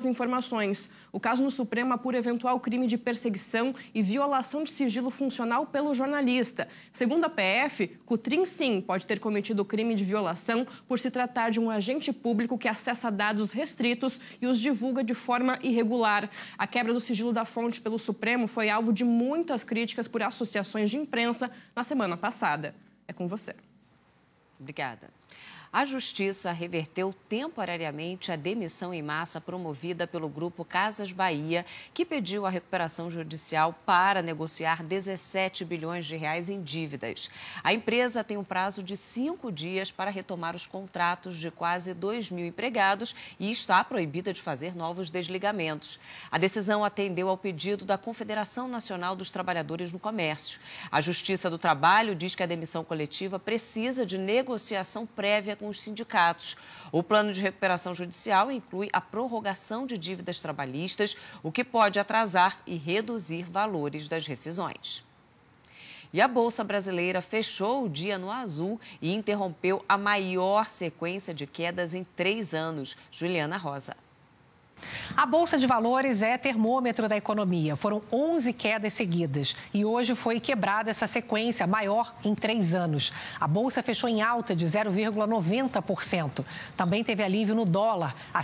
informações. O caso no Supremo apura eventual crime de perseguição e violação de sigilo funcional pelo jornalista. Segundo a PF, Cutrim, sim, pode ter cometido o crime de violação por se tratar de um agente público que acessa dados restritos e os divulga de forma irregular. A quebra do sigilo da fonte pelo Supremo foi alvo de muitas críticas por associações de imprensa na semana passada. É com você. Obrigada. A Justiça reverteu temporariamente a demissão em massa promovida pelo Grupo Casas Bahia, que pediu a recuperação judicial para negociar 17 bilhões de reais em dívidas. A empresa tem um prazo de 5 dias para retomar os contratos de quase 2.000 empregados e está proibida de fazer novos desligamentos. A decisão atendeu ao pedido da Confederação Nacional dos Trabalhadores no Comércio. A Justiça do Trabalho diz que a demissão coletiva precisa de negociação prévia com os sindicatos. O plano de recuperação judicial inclui a prorrogação de dívidas trabalhistas, o que pode atrasar e reduzir valores das rescisões. E a Bolsa Brasileira fechou o dia no azul e interrompeu a maior sequência de quedas em 3 anos. Juliana Rosa. A Bolsa de Valores é termômetro da economia. Foram 11 quedas seguidas e hoje foi quebrada essa sequência maior em 3 anos. A Bolsa fechou em alta de 0,90%. Também teve alívio no dólar, a R$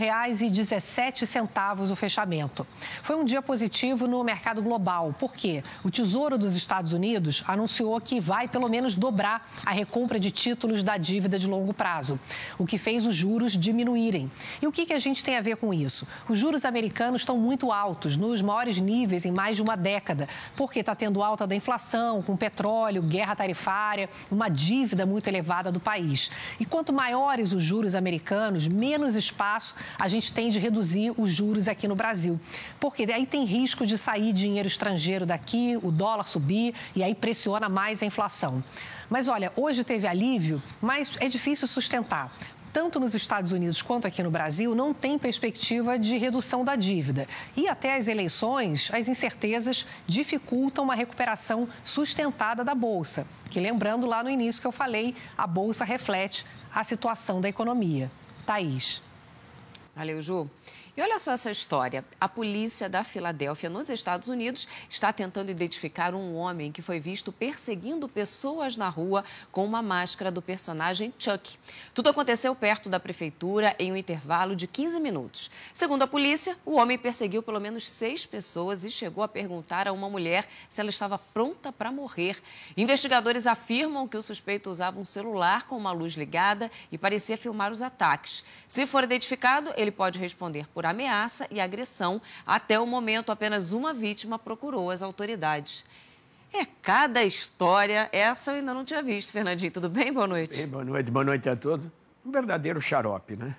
5,17 o fechamento. Foi um dia positivo no mercado global, porque o Tesouro dos Estados Unidos anunciou que vai pelo menos dobrar a recompra de títulos da dívida de longo prazo, o que fez os juros diminuírem. E o que a gente tem a ver com isso? Os juros americanos estão muito altos, nos maiores níveis em mais de uma década, porque está tendo alta da inflação, com petróleo, guerra tarifária, uma dívida muito elevada do país. E quanto maiores os juros americanos, menos espaço a gente tem de reduzir os juros aqui no Brasil. Porque aí tem risco de sair dinheiro estrangeiro daqui, o dólar subir e aí pressiona mais a inflação. Mas olha, hoje teve alívio, mas é difícil sustentar. Tanto nos Estados Unidos quanto aqui no Brasil, não tem perspectiva de redução da dívida. E até as eleições, as incertezas dificultam uma recuperação sustentada da Bolsa. Que, lembrando lá no início que eu falei, a Bolsa reflete a situação da economia. Thaís. Valeu, Ju. E olha só essa história. A polícia da Filadélfia, nos Estados Unidos, está tentando identificar um homem que foi visto perseguindo pessoas na rua com uma máscara do personagem Chuck. Tudo aconteceu perto da prefeitura em um intervalo de 15 minutos. Segundo a polícia, o homem perseguiu pelo menos 6 pessoas e chegou a perguntar a uma mulher se ela estava pronta para morrer. Investigadores afirmam que o suspeito usava um celular com uma luz ligada e parecia filmar os ataques. Se for identificado, ele pode responder por ameaça e agressão. Até o momento, apenas uma vítima procurou as autoridades. É cada história. Essa eu ainda não tinha visto. Fernandinho, tudo bem? Boa noite. Bem, boa noite a todos. Um verdadeiro xarope, né?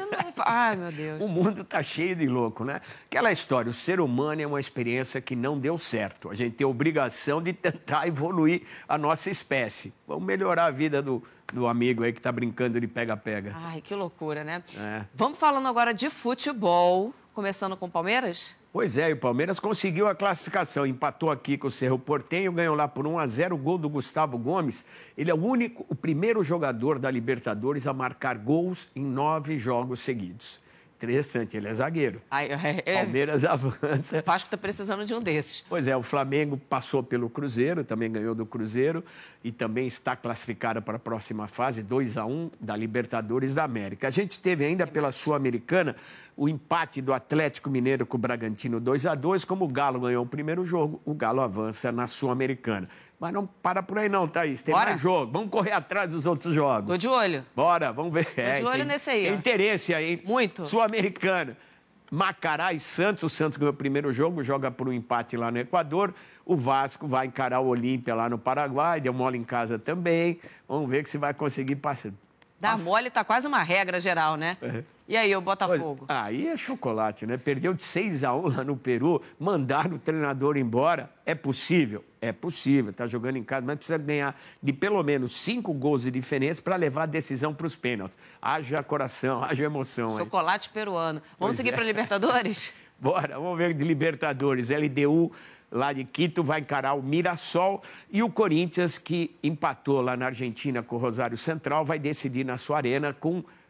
Ai, meu Deus. O mundo está cheio de louco, né? Aquela história, o ser humano é uma experiência que não deu certo. A gente tem a obrigação de tentar evoluir a nossa espécie. Vamos melhorar a vida do amigo aí que está brincando de pega-pega. Ai, que loucura, né? É. Vamos falando agora de futebol, começando com o Palmeiras? Pois é, e o Palmeiras conseguiu a classificação, empatou aqui com o Cerro Porteño, ganhou lá por 1-0, o gol do Gustavo Gomes. Ele é o primeiro jogador da Libertadores a marcar gols em 9 jogos seguidos. Interessante, ele é zagueiro. Palmeiras avança. O Vasco está precisando de um desses. Pois é, o Flamengo passou pelo Cruzeiro, também ganhou do Cruzeiro e também está classificado para a próxima fase, 2-1 da Libertadores da América. A gente teve ainda pela Sul-Americana o empate do Atlético Mineiro com o Bragantino 2-2. Como o Galo ganhou o primeiro jogo, o Galo avança na Sul-Americana. Mas não para por aí não, Thaís. Tem mais jogo. Vamos correr atrás dos outros jogos. Tô de olho. Bora, vamos ver. Tô de olho nesse aí. Tem interesse aí. Muito. Sul-Americana. Macará e Santos. O Santos ganhou o primeiro jogo, joga por um empate lá no Equador. O Vasco vai encarar o Olímpia lá no Paraguai. Deu mole em casa também. Vamos ver se vai conseguir passar. Dar mole tá quase uma regra geral, né? E aí, o Botafogo? Aí é chocolate, né? Perdeu de 6-1 lá no Peru, mandaram o treinador embora. É possível? É possível, tá jogando em casa, mas precisa ganhar de pelo menos 5 gols de diferença para levar a decisão para os pênaltis. Haja coração, haja emoção. Chocolate peruano. Vamos seguir para Libertadores? Bora, vamos ver de Libertadores. LDU lá de Quito vai encarar o Mirassol e o Corinthians, que empatou lá na Argentina com o Rosário Central, vai decidir na sua arena com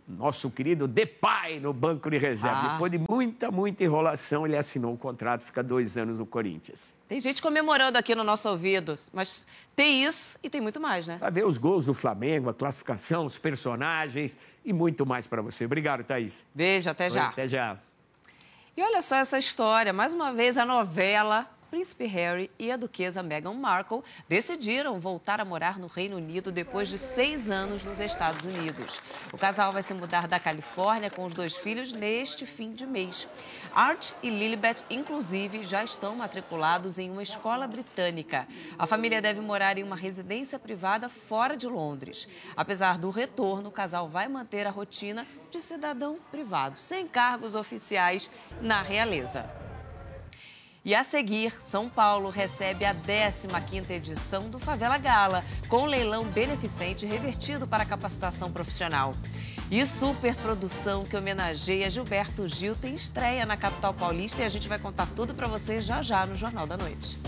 nosso querido Depay no banco de reserva. Depois de muita enrolação, ele assinou o contrato, fica 2 anos no Corinthians. Tem gente comemorando aqui no nosso ouvido, mas tem isso e tem muito mais, né? Vai ver os gols do Flamengo, a classificação, os personagens e muito mais para você. Obrigado, Thaís. Beijo, até já. Até já. E olha só essa história, mais uma vez a novela. Príncipe Harry e a duquesa Meghan Markle decidiram voltar a morar no Reino Unido depois de 6 anos nos Estados Unidos. O casal vai se mudar da Califórnia com os 2 filhos neste fim de mês. Art e Lilibet, inclusive, já estão matriculados em uma escola britânica. A família deve morar em uma residência privada fora de Londres. Apesar do retorno, o casal vai manter a rotina de cidadão privado, sem cargos oficiais na realeza. E a seguir, São Paulo recebe a 15ª edição do Favela Gala, com leilão beneficente revertido para capacitação profissional. E superprodução que homenageia Gilberto Gil tem estreia na capital paulista e a gente vai contar tudo para você já no Jornal da Noite.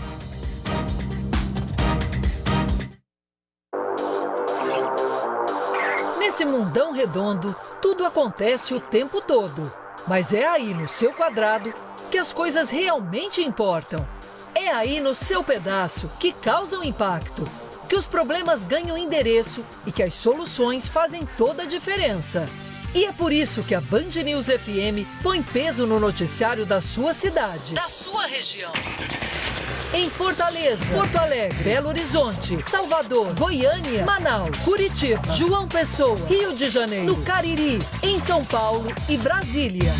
Nesse mundão redondo, tudo acontece o tempo todo. Mas é aí no seu quadrado que as coisas realmente importam. É aí no seu pedaço que causam impacto, que os problemas ganham endereço e que as soluções fazem toda a diferença. E é por isso que a Band News FM põe peso no noticiário da sua cidade, da sua região. Em Fortaleza, Porto Alegre, Belo Horizonte, Salvador, Goiânia, Manaus, Curitiba, João Pessoa, Rio de Janeiro, no Cariri, em São Paulo e Brasília.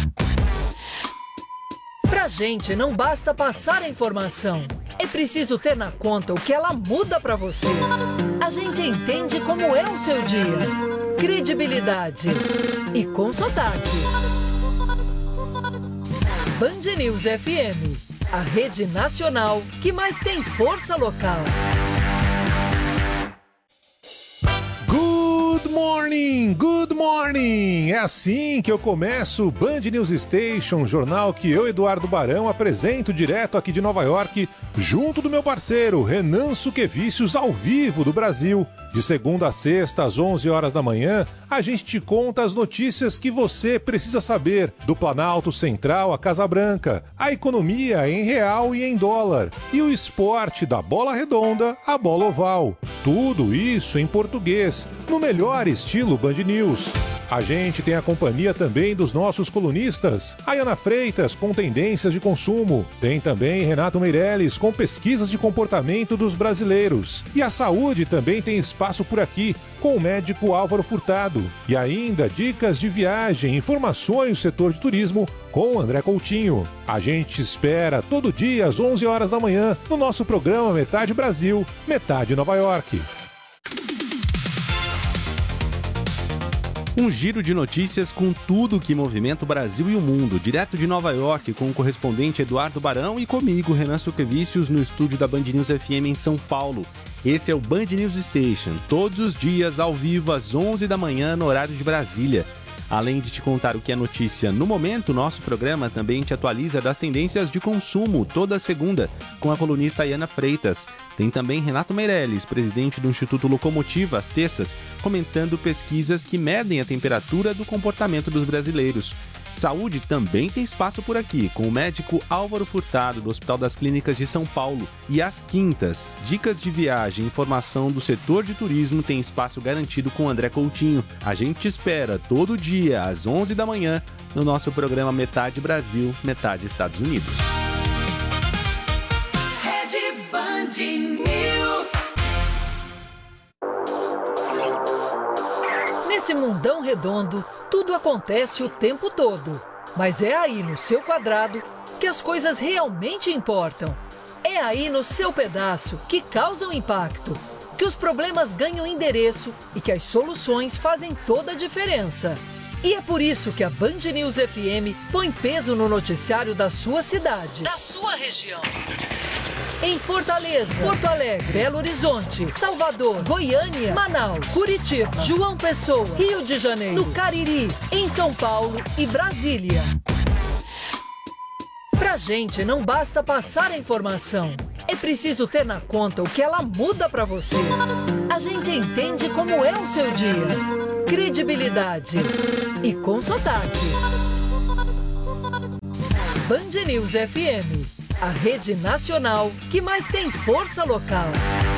Pra gente não basta passar a informação, é preciso ter na conta o que ela muda pra você. A gente entende como é o seu dia, credibilidade e com sotaque. Band News FM, a rede nacional que mais tem força local. Good morning! É assim que eu começo o Band News Station, jornal que eu, Eduardo Barão, apresento direto aqui de Nova York, junto do meu parceiro Renan Suquevicius, ao vivo do Brasil. De segunda a sexta, às 11 horas da manhã, a gente te conta as notícias que você precisa saber do Planalto Central à Casa Branca, a economia em real e em dólar, e o esporte da bola redonda à bola oval. Tudo isso em português, no melhor estilo Band News. A gente tem a companhia também dos nossos colunistas, Ayana Freitas com tendências de consumo, tem também Renato Meirelles com pesquisas de comportamento dos brasileiros. E a saúde também tem espaço por aqui, com o médico Álvaro Furtado. E ainda dicas de viagem, informações do setor de turismo com o André Coutinho. A gente te espera todo dia às 11 horas da manhã no nosso programa Metade Brasil, Metade Nova York. Um giro de notícias com tudo que movimenta o Brasil e o mundo, direto de Nova York, com o correspondente Eduardo Barão e comigo, Renan Suquevicius, no estúdio da Band News FM em São Paulo. Esse é o Band News Station, todos os dias ao vivo às 11 da manhã no horário de Brasília. Além de te contar o que é notícia no momento, nosso programa também te atualiza das tendências de consumo toda segunda, com a colunista Ayana Freitas. Tem também Renato Meirelles, presidente do Instituto Locomotiva, às terças, comentando pesquisas que medem a temperatura do comportamento dos brasileiros. Saúde também tem espaço por aqui, com o médico Álvaro Furtado, do Hospital das Clínicas de São Paulo. E às quintas, dicas de viagem e informação do setor de turismo tem espaço garantido com o André Coutinho. A gente te espera todo dia, às 11 da manhã, no nosso programa Metade Brasil, Metade Estados Unidos. Rede Band News. Nesse mundão redondo, tudo acontece o tempo todo. Mas é aí no seu quadrado que as coisas realmente importam. É aí no seu pedaço que causam impacto, que os problemas ganham endereço e que as soluções fazem toda a diferença. E é por isso que a Band News FM põe peso no noticiário da sua cidade, da sua região. Em Fortaleza, Porto Alegre, Belo Horizonte, Salvador, Goiânia, Manaus, Curitiba, João Pessoa, Rio de Janeiro, no Cariri, em São Paulo e Brasília. Pra gente, não basta passar a informação. É preciso ter na conta o que ela muda pra você. A gente entende como é o seu dia. Credibilidade. E com sotaque. Band News FM. A rede nacional que mais tem força local.